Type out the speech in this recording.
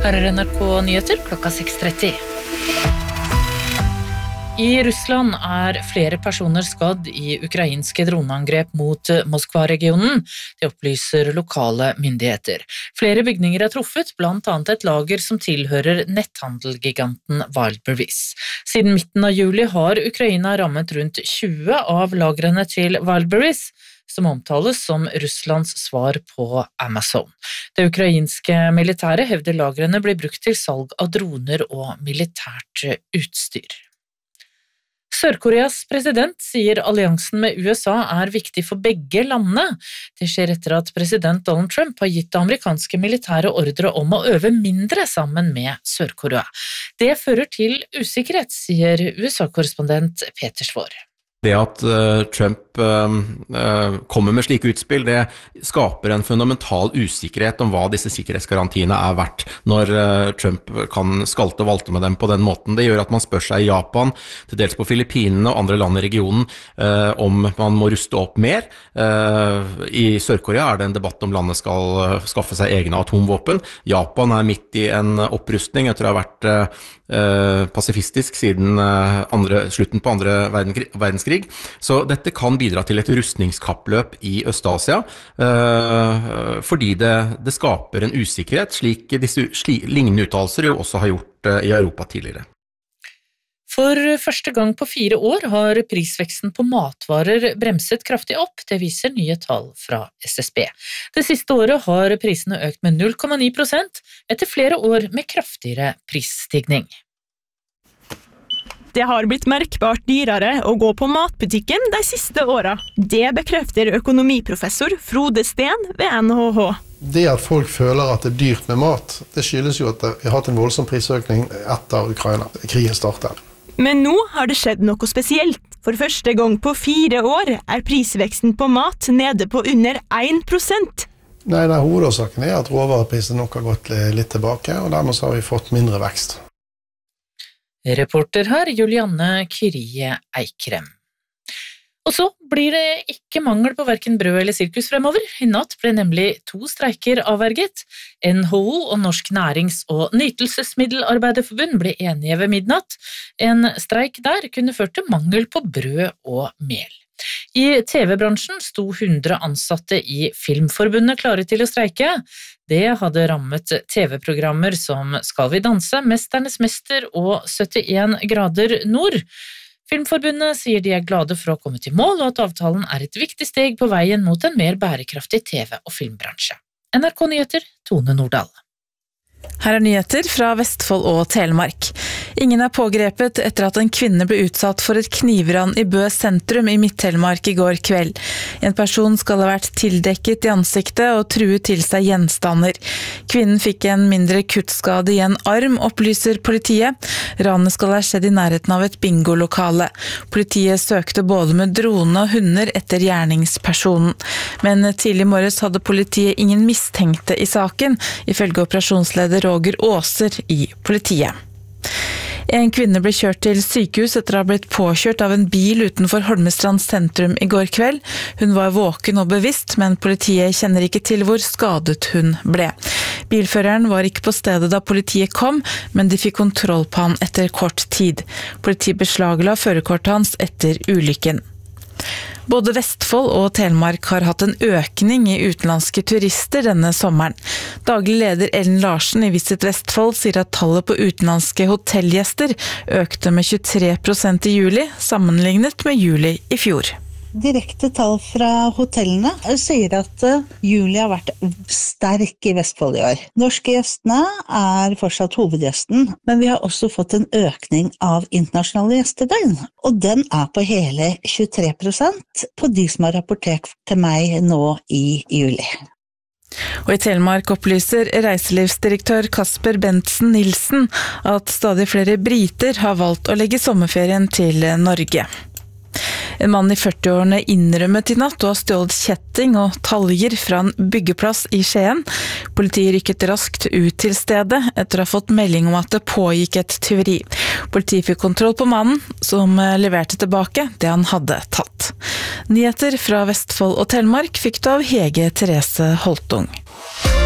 Her NRK Nyheter klokka 6:30. I Russland flere flere skadd i ukrainske droneangrep mot Moskva-regionen, det opplyser lokale myndigheter. Flere bygninger truffet, blant annet et lager som tilhører netthandelgiganten Wildberries. Siden midten av juli har Ukraina rammet rundt 20 av lagrene til Wildberries, som omtales som Russlands svar på Amazon. Det ukrainske militæret hevder lagrene blir brukt til salg av droner og militært utstyr. Sør-Koreas president sier alliansen med USA viktig for begge landene. Det skjer etter at president Donald Trump har gitt det amerikanske militære ordre om å øve mindre sammen med Sør-Korea. Det fører til usikkerhet, sier USA-korrespondent Peter Svår. Det at Trump kommer med slike utspill, det skaper en fundamental usikkerhet om hva disse sikkerhetsgarantiene verdt når Trump kan skalte og valte med dem på den måten. Det gjør at man spør seg i Japan, til dels på Filippinene og andre land i regionen, om man må ruste opp mer. I Sør-Korea det en debatt om landet skal skaffe seg egne atomvåpen. Japan midt i en opprustning, jeg tror det har vært pasifistisk siden slutten på andre verdenskrig. Så dette kan bidra til et rustningskappløp i Øst-Asia, fordi det skaper en usikkerhet, slik disse lignende uttalelser jo også har gjort i Europa tidligere. For første gang på 4 år har prisveksten på matvarer bremset kraftig opp, det viser nye tall fra SSB. Det siste året har prisene økt med 0,9% etter flere år med kraftigere prisstigning. Det har blitt merkbart dyrere å gå på matbutikken de siste årene. Det bekrefter økonomiprofessor Frode Steen ved NHH. Det at folk føler at det dyrt med mat, det skyldes jo at vi har hatt en voldsom prisøkning etter Ukraina-krigen startet. Men nå har det skjedd noe spesielt. For første gang på 4 år prisveksten på mat nede på under 1%. Nei, hovedårsaken at råvareprisen nok har gått litt tilbake, og dermed så har vi fått mindre vekst. Reporter her, Julianne Kyrie Eikrem. Og så blir det ikke mangel på hverken brød eller sirkus fremover. I natt ble nemlig 2 streiker avverget. NHO og Norsk Nærings- og Nytelsesmiddelarbeiderforbund ble enige ved midnatt. En streik der kunne ført til mangel på brød og mel. I TV-bransjen sto 100 ansatte i Filmforbundet klare til å streike. Det hadde rammet TV-programmer som Skal vi danse, Mesternes mester og 71 grader nord. Filmforbundet sier de glade for å komme til mål, og at avtalen et viktig steg på veien mot en mer bærekraftig TV- og filmbransje. NRK Nyheter, Tone Nordahl. Her nyheter fra Vestfold og Telemark. Ingen pågrepet etter at en kvinne ble utsatt for et knivran i Bø sentrum i Midt-Telemark i går kveld. En person skal ha vært tildekket i ansiktet og truet til seg gjenstander. Kvinnen fikk en mindre kuttskade i en arm, opplyser politiet. Ranet skal ha skjedd i nærheten av et bingolokale. Politiet søkte både med drone og hunder etter gjerningspersonen. Men tidlig morges hadde politiet ingen mistenkte i saken, ifølge operasjonsleder Roger Åser i politiet. En kvinne ble kjørt til sykehus etter å ha blitt påkjørt av en bil utenfor Holmestrand sentrum i går kveld. Hun var våken og bevisst, men politiet kjenner ikke til hvor skadet hun ble. Bilføreren var ikke på stedet da politiet kom, men de fikk kontroll på han etter kort tid. Politiet beslagla førerkortet hans etter ulykken. Både Vestfold og Telemark har hatt en økning i utenlandske turister denne sommeren. Daglig leder Ellen Larsen i Visit Vestfold sier at tallet på utenlandske hotellgjester økte med 23% i juli, sammenlignet med juli i fjor. Direkte tall fra hotellene sier at juli har vært sterk i Vestfold i år. Norske gjestene fortsatt hovedgjesten, men vi har også fått en økning av internasjonale gjestedøgn. Og den på hele 23% på de som har rapportert til meg nå i juli. Og i Telemark opplyser reiselivsdirektør Kasper Bentsen Nilsen at stadig flere briter har valgt å legge sommerferien til Norge. En mann i 40-årene innrømmet i natt å ha stjålet kjetting og taljer fra en byggeplass i Skien. Politiet rykket raskt ut til stedet etter å ha fått melding om at det pågikk et tyveri. Politiet fikk kontroll på mannen, som leverte tilbake det han hadde tatt. Nyheter fra Vestfold og Telemark fikk du av Hege Therese Holtung.